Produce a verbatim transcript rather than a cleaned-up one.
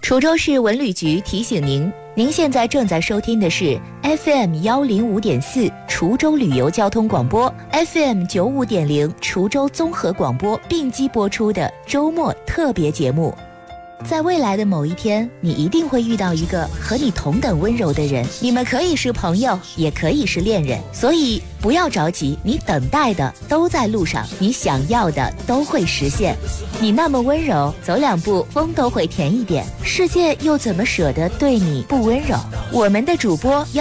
滁州市文旅局提醒您，您现在正在收听的是 F M 幺零五点四滁州旅游交通广播 ，F M 九五点零滁州综合广播并机播出的周末特别节目。在未来的某一天，你一定会遇到一个和你同等温柔的人，你们可以是朋友，也可以是恋人，所以不要着急，你等待的都在路上，你想要的都会实现。你那么温柔，走两步风都会甜一点，世界又怎么舍得对你不温柔？我们的主播